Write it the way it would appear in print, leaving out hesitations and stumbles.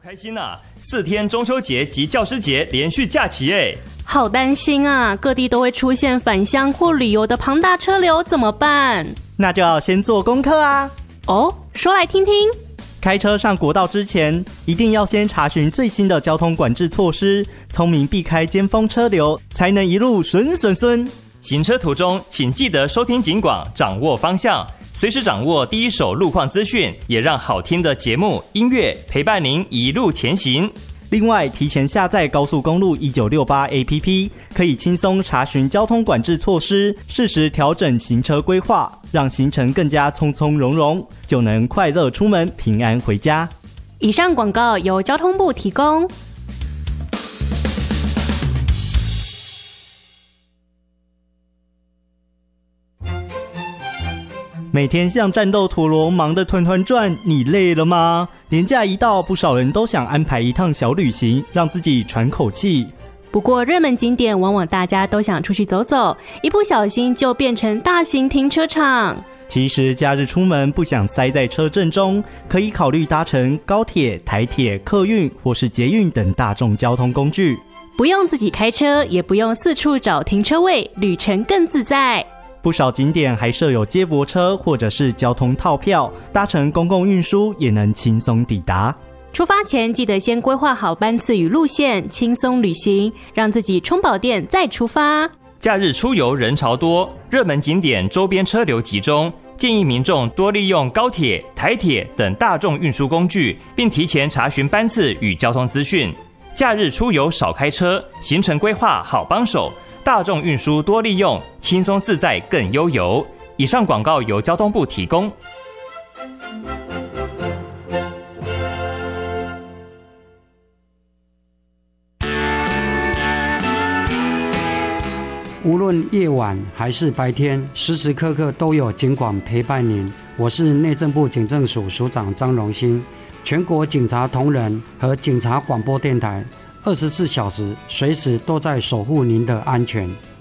开心啊！4天中秋节及教师节连续假期耶！ 好担心啊，各地都会出现返乡或旅游的庞大车流，怎么办？ 那就要先做功课啊！ 哦，说来听听。 开车上国道之前，一定要先查询最新的交通管制措施，聪明避开尖峰车流，才能一路顺。 行车途中，请记得收听警广，掌握方向，随时掌握第一手路况资讯，也让好听的节目、音乐陪伴您一路前行。 另外，提前下载高速公路1968 APP， 可以轻松查询交通管制措施，适时调整行车规划，让行程更加从从容容，就能快乐出门，平安回家。 以上广告由交通部提供。 每天像战斗陀螺忙得团团转，你累了吗？连假一到，不少人都想安排一趟小旅行，让自己喘口气。 不过热门景点往往大家都想出去走走，一不小心就变成大型停车场。 其实假日出门不想塞在车阵中，可以考虑搭乘高铁、台铁、客运或是捷运等大众交通工具。 不用自己开车，也不用四处找停车位，旅程更自在。 不少景点还设有接驳车或者是交通套票，搭乘公共运输也能轻松抵达。 出发前记得先规划好班次与路线，轻松旅行，让自己充饱电再出发。 假日出游人潮多，热门景点周边车流集中，建议民众多利用高铁、台铁等大众运输工具，并提前查询班次与交通资讯。假日出游少开车，行程规划好帮手，大众运输多利用，轻松自在更悠游。以上广告由交通部提供。 无论夜晚还是白天，时时刻刻都有警广陪伴您。我是内政部警政署署长张荣兴，全国警察同仁和警察广播电台24小时随时都在守护您的安全。